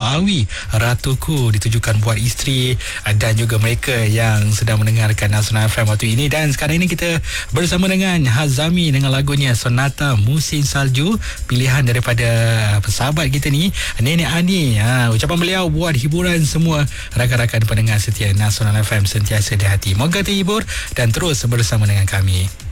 Awi Ratuku ditujukan buat isteri dan juga mereka yang sedang mendengarkan Nasional FM waktu ini. Dan sekarang ini kita bersama dengan Hazami dengan lagunya Sonata Musim Salju, pilihan daripada sahabat kita ni, Nenek Ani. Ucapan beliau buat hiburan semua rakan-rakan pendengar setia Nasional FM sentiasa di hati. Moga terhibur dan terus bersama dengan kami.